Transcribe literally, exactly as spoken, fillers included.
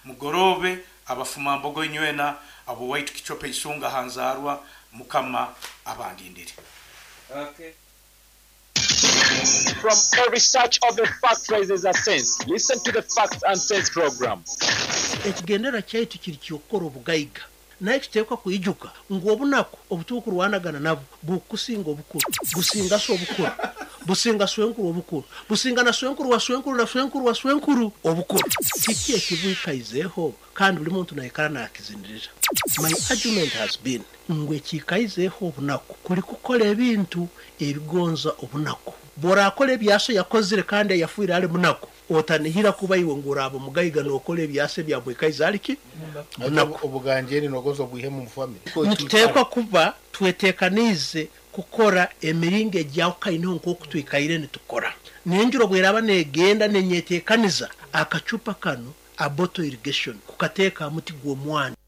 mugorobe abafuma mbogo nywena abo waitu kichope isunga hanzarwa mukama abandindire. Okay. From every search of the fact raises a sense. Listen to the Facts and Sense program. Ekigendera kyaitu kiri kyokoro bugaiga. Naye kiteekwa kuyijuka ng'obunako obutuuku lwanagana nabo bukusinga obukulu businga so obukulu businga swenkuru obukulu businga na swenkuru wa swenkuru na swenkuru wa swenkuru obukulu kiki ekibwikaizeho kandi buli muntu nayekala nakizindirira. My argument has been ngwe kikaizeho obunako kuli kukola ebintu ebigonza obunako bora akole byaso yakozire kandi yafuira ali munako otanihira kuba iwe ngurabo mugayiga nokole byase bya bwekaiza aliki bunako obuganjeni nogozo bwihemu mu family mutekwa kuba twetekanize kukora emiringe jaukaine nko kutwikaire nitukora nenjuro bweraba negenda nenyetekaniza akacupa kano a bottle irrigation kukateka muti gwo mwana